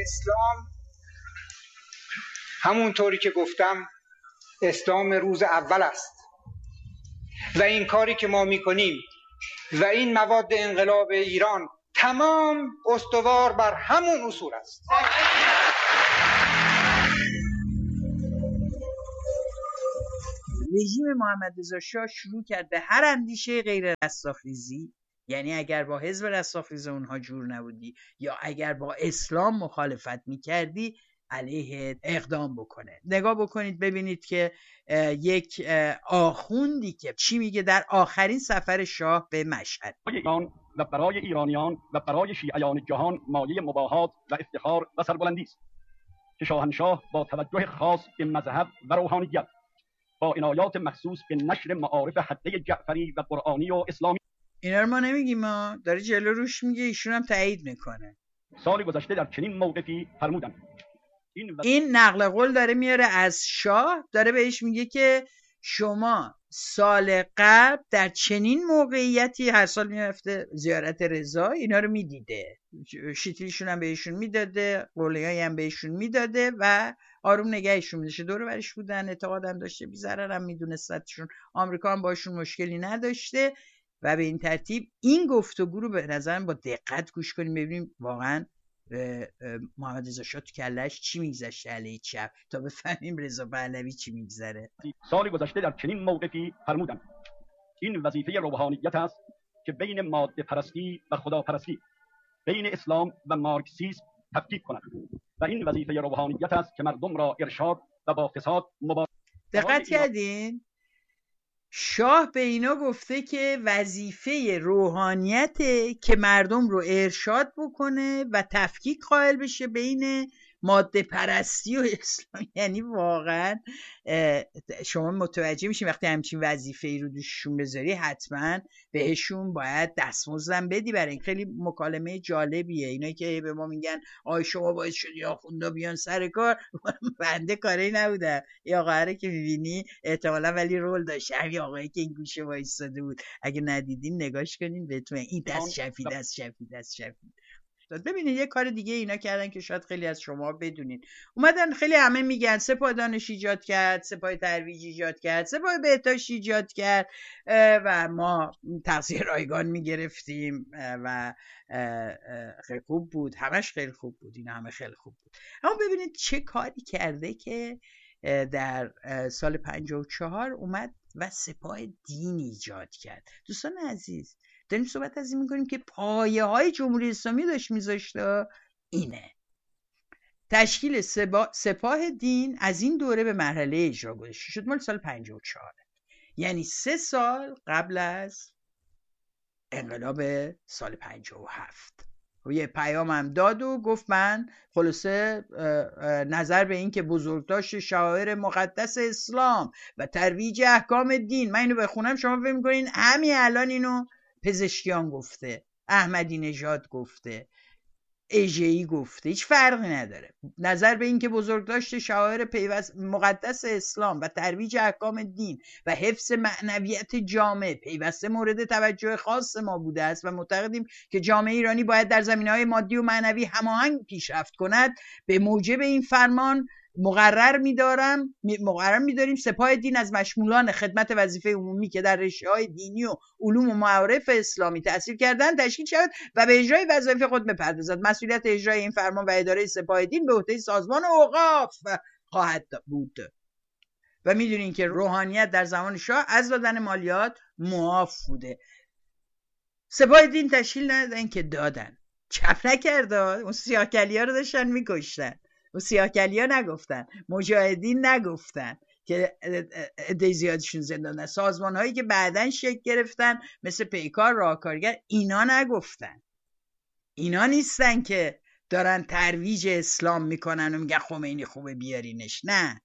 اسلام همونطوری که گفتم اسلام روز اول است و این کاری که ما میکنیم و این مواد انقلاب ایران تمام استوار بر همون اصول است. رژیم محمد رضا شاه شروع کرد به هر اندیشه غیر رستاخیزی، یعنی اگر با حزب رستاخیز اونها جور نبودی یا اگر با اسلام مخالفت میکردی علیه اقدام بکنه. نگاه بکنید ببینید که یک آخوندی که چی میگه در آخرین سفر شاه به مشهد: ایران و برای ایرانیان و برای شیعیان جهان مایه مباهات و افتخار و سربلندی است که شاهنشاه با توجه خاص به مذهب و روحانیت با عنایات مخصوص به نشر معارف حده جعفری و قرآنی و اسلامی، اینا رو ما نمیگیم، ما داره جلو روش میگه، ایشون هم تایید میکنه. سال گذشته در چنین موقفی فرمودند. این نقل قول داره میاره از شاه، داره بهش میگه که شما سال قبل در چنین موقعیتی، هر سال میرفته زیارت رضا، اینا رو میدیده، شیتیشون هم بهشون میداده، قولیایی هم بهشون میداده و آروم نگهشون میداشه. دور برش بودن، اعتقادم داشته، بی ضرر هم میدونستشون، آمریکا هم باشون مشکلی نداشته و به این ترتیب این گفتگو رو به نظرم با دقت گوش کنیم ببینیم واقعا محمد رضا شاه تو کله‌اش چی میگذشته علیه چپ تا بفهمیم رضا پهلوی چی میگذره. سال گذشته در چنین موقفی فرمودند این وظیفه روحانیت است که بین ماده پرستی و خداپرستی، بین اسلام و مارکسیسم تفکیک کند و این وظیفه روحانیت است که مردم را ارشاد و با فساد مبارزه. دقت کردین؟ شاه به اینا گفته که وظیفه روحانیته که مردم رو ارشاد بکنه و تفکیک قائل بشه بین ماده پرستی و اسلام. یعنی واقعا شما متوجه میشین وقتی همچین وظیفه ای رو دوششون بذاری حتما بهشون باید دستمزدم بدی. برای این خیلی مکالمه جالبیه. اینایی که به ما میگن آی شما باید شدی آخوندا بیان سر کار، بنده کاری نبودم. این آقا که میبینی احتمالا ولی رول داشت، همین آقایی که این گوشه وایساده بود، اگه ندیدین نگاش کنین بهتون این دست شفی. ببینید یه کار دیگه اینا کردن که شاید خیلی از شما بدونین. اومدن خیلی همه میگن سپاه دانش ایجاد کرد، سپاه ترویج ایجاد کرد، سپاه بهداشت ایجاد کرد و ما تغذیه رایگان میگرفتیم و خیلی خوب بود، همش خیلی خوب بود، اینا همه خیلی خوب بود. اما ببینید چه کاری کرده که در سال 54 اومد و سپاه دین ایجاد کرد. دوستان عزیز داریم صحبت از این میکنیم که پایه های جمهوری اسلامی داشت میذاشته. اینه تشکیل سپاه دین از این دوره به مرحله اجرا گذاشته شد مال سال 54، یعنی 3 سال قبل از انقلاب سال 57. و یه پیام هم داد و گفت من خلاصه نظر به این که بزرگداشت شعائر مقدس اسلام و ترویج احکام دین، من اینو بخونم شما فکر می‌کنین همین الان اینو پزشکیان گفته، احمدی نژاد گفته، اژه‌ای گفته، هیچ فرقی نداره. نظر به این که بزرگداشت شعائر مقدس اسلام و ترویج احکام دین و حفظ معنویت جامعه پیوسته مورد توجه خاص ما بوده است و معتقدیم که جامعه ایرانی باید در زمینه‌های مادی و معنوی هماهنگ پیشرفت کند، به موجب این فرمان مقرر می‌داریم سپاه دین از مشمولان خدمت وظیفه عمومی که در رشته‌های دینی و علوم و معارف اسلامی تحصیل کردن تشکیل شود و به اجرای وظایف خود بپردازد. مسئولیت اجرای این فرمان و اداره سپاه دین به عهده سازمان اوقاف خواهد بود. و میدونین که روحانیت در زمان شاه از دادن مالیات معاف بوده. سپاه دین تشکیل ندادن که دادن، چپ نکرده، اون سیاه‌کلی‌ها رو داشتن می‌کشتن. و سیاه‌کلی‌ها نگفتن، مجاهدین نگفتن که عده زیادشون زندان، سازمان هایی که بعدن شکل گرفتن مثل پیکار، راهکارگر، اینا نگفتن. اینا نیستن که دارن ترویج اسلام میکنن و میگن خمینی خوبه بیارینش. نه،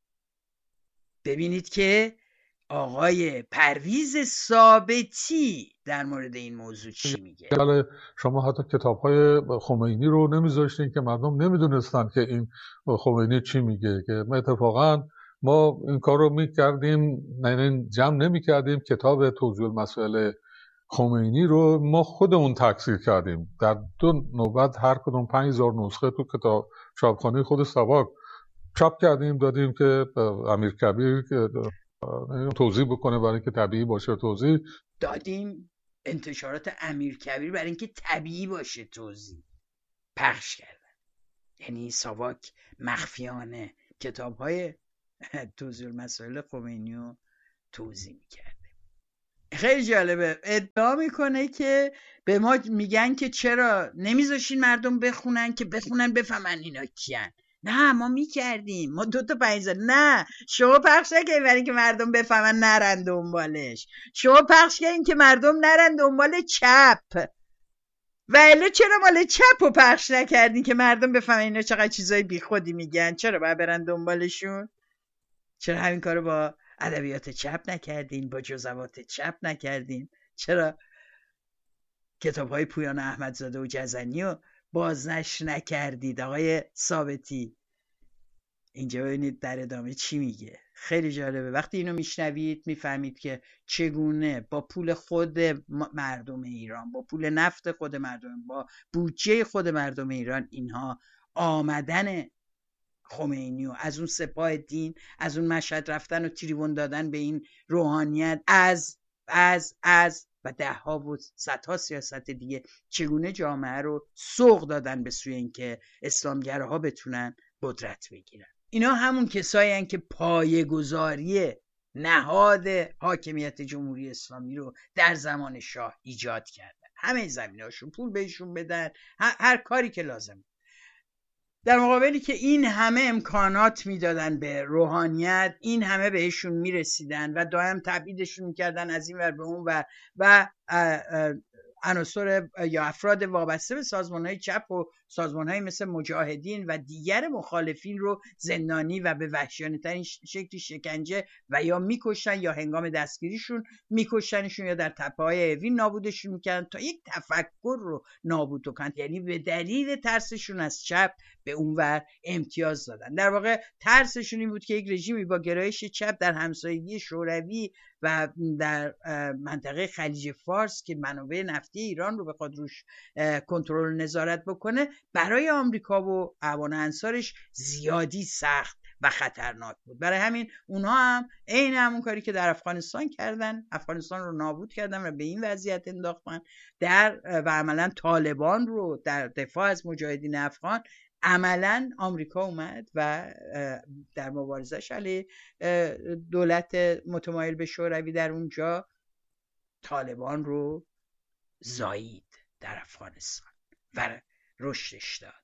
ببینید که آقای پرویز ثابتی در مورد این موضوع چی میگه. شما حتی کتاب‌های خمینی رو نمیذاشتین که مردم نمیدونستن که این خمینی چی میگه، که ما اتفاقا این کار رو میکردیم، یعنی جمع نمیکردیم کتاب توضیح المسائل خمینی رو ما خودمون تکثیر کردیم. در 2 نوبت هر کدوم 5000 نسخه تو کتاب چاپخانه خود ساواک چاپ کردیم، دادیم که امیرکبیر توضیح بکنه برای اینکه طبیعی باشه توضیح دادیم. انتشارات امیرکبیر برای اینکه طبیعی باشه توضیح پخش کردن. یعنی ساواک مخفیانه کتاب‌های توضیح المسائل خمینی رو توضیح میکرده. خیلی جالبه. ادعا میکنه که به ما میگن که چرا نمیذاشین مردم بخونن که بخونن بفهمن اینا کیان. نه ما میکردیم، ما 2 تا 5 نه شما پخش نکنین برای که مردم بفهمن نرن دنبالش، شما پخش کنین که مردم نرن دنبال چپ. ولی چرا مال چپ رو پخش نکردین که مردم بفهمن اینا چقدر چیزای بی خودی میگن؟ چرا باید برن دنبالشون؟ چرا همین کارو با ادبیات چپ نکردین، با جزوات چپ نکردین؟ چرا کتاب‌های پویان احمدزاده و جزنی رو بازنشر نکردید؟ آقای ثابتی اینجا ببینید در ادامه چی میگه. خیلی جالبه. وقتی اینو میشنوید میفهمید که چگونه با پول خود مردم ایران، با پول نفت خود مردم، با بودجه خود مردم ایران اینها آمدن خمینی و از اون سپاه دین، از اون مشهد رفتن و تریبون دادن به این روحانیت، از و 10 و 100 سیاست دیگه، چگونه جامعه رو سوق دادن به سوی اینکه اسلامگراها بتونن قدرت بگیرن. اینا همون کسایی هستن که پایه‌گذاری نهاد حاکمیت جمهوری اسلامی رو در زمان شاه ایجاد کردن. همه زمینه‌هاشون پول بهشون بدن، هر کاری که لازم، در مقابلی که این همه امکانات میدادن به روحانیت، این همه بهشون میرسیدن و دائم تبعیدشون میکردن از این ور به اون ور و عناصر یا افراد وابسته به سازمان‌های چپ و سازمان‌های مثل مجاهدین و دیگر مخالفین رو زندانی و به وحشیانه‌ترین شکلی شکنجه و یا میکشتن یا هنگام دستگیریشون میکشتنشون یا در تپه‌های اوین نابودشون میکردن تا یک تفکر رو نابود کنن. یعنی به دلیل ترسشون از چپ به اونور امتیاز دادن. در واقع ترسشون این بود که یک رژیمی با گرایش چپ در همسایگی شوروی و در منطقه خلیج فارس که منابع نفتی ایران رو بخواد روش کنترل نظارت بکنه، برای آمریکا و اعوان انصارش زیادی سخت و خطرناک بود. برای همین اونها هم عین همون کاری که در افغانستان کردن، افغانستان رو نابود کردن و به این وضعیت انداختن و عملا طالبان رو در دفاع از مجاهدین افغان، عملا آمریکا اومد و در مبارزش علیه دولت متمایل به شوروی در اونجا طالبان رو زایید در افغانستان و رشدش داد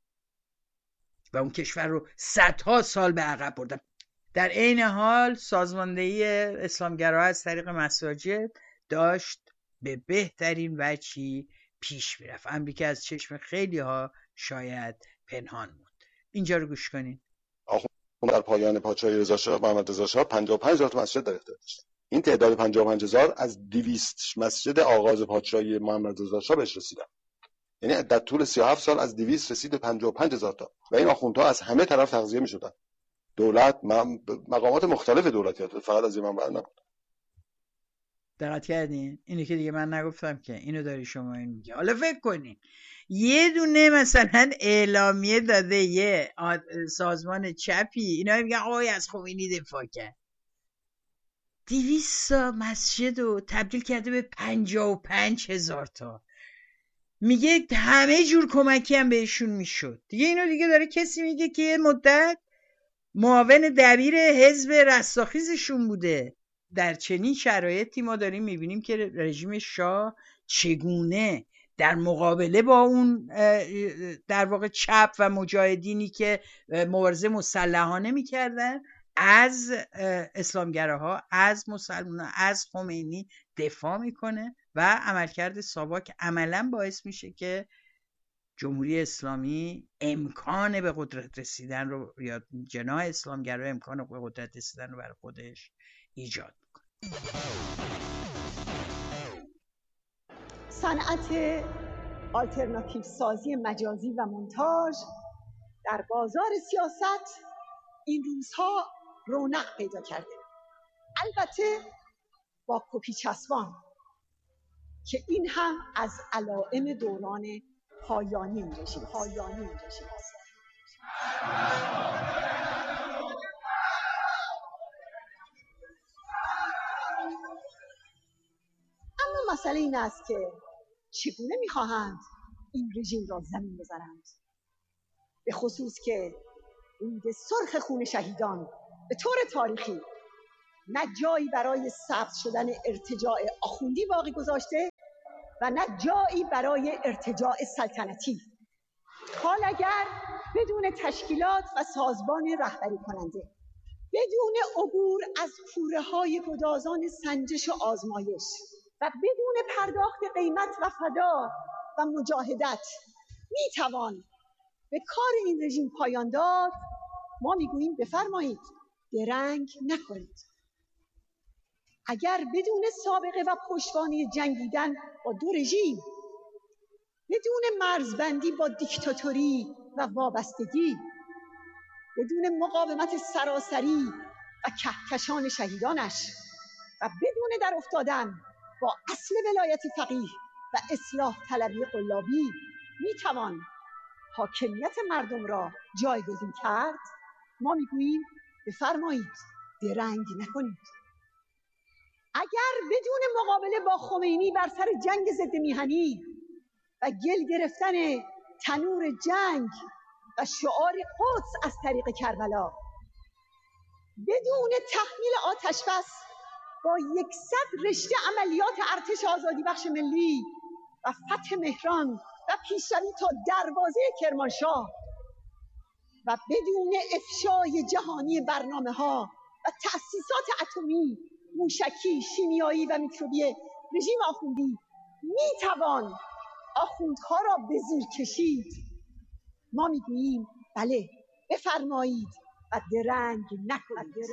و اون کشور رو 100 سال به عقب بردن. در عین حال سازماندهی اسلامگراها از طریق مساجد داشت به بهترین وجهی پیش میرفت. امریکا از چشم خیلی ها شاید پنهان بود. اینجا رو گوش کنین. در پایان پادشاهی رضا شاه، محمد رضا شاه 55,000 تا مسجد در اختیار داشت. این تعداد 55,000 از 200 مسجد آغاز پادشاهی محمد رضا شاه بهش رسیدن. یعنی در طول 37 سال از 200 رسید به 55,000 تا و این آخوندها از همه طرف تغذیه می‌شدن. دولت مقامات مختلف دولتی، فقط از این منبع نبود. دقت کردین؟ اینو که دیگه من نگفتم که، اینو داری شما این میگه. حالا فکر کنین یه دونه مثلا اعلامیه داده یه سازمان چپی، اینا میگن آقای از خمینی دفاع کرد، 200 مسجد رو تبدیل کرده به 55,000 تا. میگه همه جور کمکی هم بهشون میشد. دیگه اینو دیگه داره کسی میگه که یه مدت معاون دبیر حزب رستاخیزشون بوده. در چنین شرایطی ما داریم میبینیم که رژیم شاه چگونه در مقابله با اون در واقع چپ و مجاهدینی که مبارزه مسلحانه میکردن از اسلامگراها، از مسلمانان، از خمینی دفاع میکنه و عملکرد ساواک عملا باعث میشه که جمهوری اسلامی امکان به قدرت رسیدن رو، یا جناح اسلامگرا امکان به قدرت رسیدن رو برای خودش ایجاد میکنه. صنعت آلترناتیو سازی مجازی و مونتاژ در بازار سیاست این روزها رونق پیدا کرده، البته با کپی چسبان. که این هم از علائم دوران پایانی این رژیم است. اما مسئله این است که چگونه می‌خواهند این رژیم را زمین بزنند، به خصوص که رود سرخ خون شهیدان به طور تاریخی نه جایی برای ثبت شدن ارتجاع آخوندی باقی گذاشته و نه جایی برای ارتجاع سلطنتی. حال اگر بدون تشکیلات و سازمان رهبری کننده، بدون عبور از کوره‌های گدازان سنجش و آزمایش و بدون پرداخت قیمت و فدا و مجاهدت میتوان به کار این رژیم پایان داد، ما میگوییم بفرمایید درنگ نکنید. اگر بدون سابقه و پشتوانه جنگیدن با دو رژیم، بدون مرزبندی با دیکتاتوری و وابستگی، بدون مقاومت سراسری و کهکشان شهیدانش و بدون در افتادن با اصل ولایت فقیه و اصلاح طلبی قلابی میتوان حاکمیت مردم را جایگزین کرد، ما میگوییم بفرمایید درنگ نکنید. اگر بدون مقابله با خمینی بر سر جنگ ضد میهنی و گل گرفتن تنور جنگ و شعار قدس از طریق کربلا، بدون تحمیل آتش بس با 100 رشته عملیات ارتش آزادی بخش ملی و فتح مهران و پیشروی تا دروازه کرمانشاه و بدون افشای جهانی برنامه‌ها و تأسیسات اتمی، موشکی، شیمیایی و میکروبی رژیم آخوندی میتوان آخوندها را به زیر کشید، ما میگوییم بله بفرمایید و درنگ نکنید.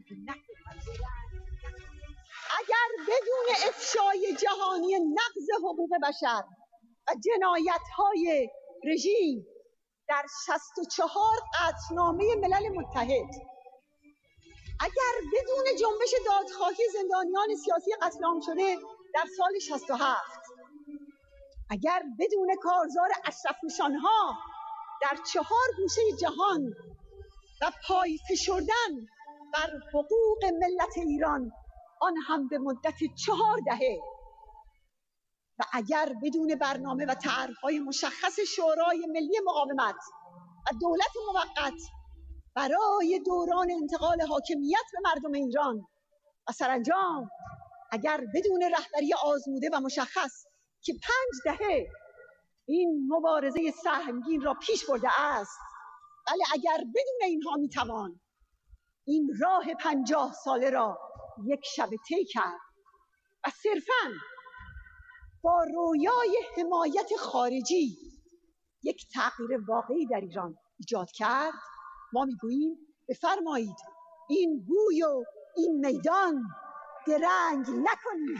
اگر بدون افشای جهانی نقض حقوق بشر و جنایت‌های رژیم در 64 قطعنامه ملل متحد، اگر بدون جنبش دادخواهی زندانیان سیاسی قتل عام شده در سال 67، اگر بدون کارزار اشرف نشان‌ها در 4 گوشه جهان و پای فشردن بر حقوق ملت ایران، آن هم به مدت 4 دهه، و اگر بدون برنامه و طرح‌های مشخص شورای ملی مقاومت و دولت موقت برای دوران انتقال حاکمیت به مردم ایران، و سرانجام اگر بدون رهبری آزموده و مشخص که 5 دهه این مبارزه سهمگین را پیش برده است، بله اگر بدون اینها میتوان این راه 50 ساله را یک شب طی کرد و صرفاً با رویای حمایت خارجی یک تغییر واقعی در ایران ایجاد کرد، ما میگوییم بفرمایید این گوی و این میدان درنگ نکنید.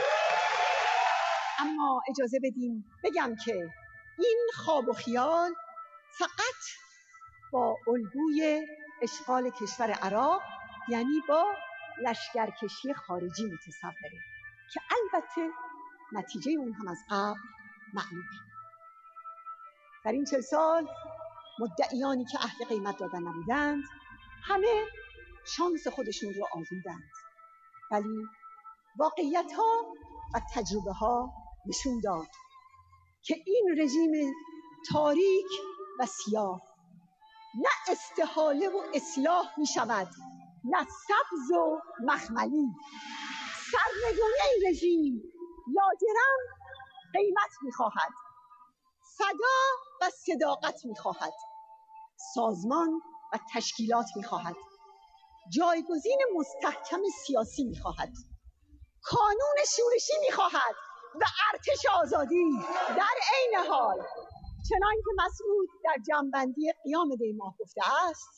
اما اجازه بدیم بگم که این خواب و خیال فقط با الگوی اشغال کشور عراق، یعنی با لشکرکشی خارجی متصوره که البته نتیجه اون هم از قبل معلومه. در این 40 سال مدعیانی که اهل قیمت دادن نبودند همه شانس خودشون رو آزمودند، ولی واقعیت ها و تجربه ها نشون داد که این رژیم تاریک و سیاه نه استحاله و اصلاح می شود، نه سبز و مخملی. سرنگونی این رژیم لاجرم قیمت می خواهد، فدا و صداقت می خواهد، سازمان و تشکیلات می خواهد، جایگزین مستحکم سیاسی می خواهد، کانون شورشی می خواهد و ارتش آزادی. در عین حال چنان که مسعود در جمع‌بندی قیام دی ماه گفته است،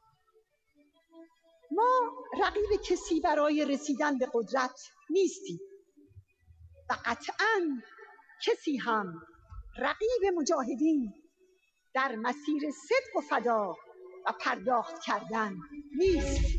ما رقیب کسی برای رسیدن به قدرت نیستیم و قطعاً کسی هم رقیب مجاهدین در مسیر صدق و فدا و پرداخت کردن نیست.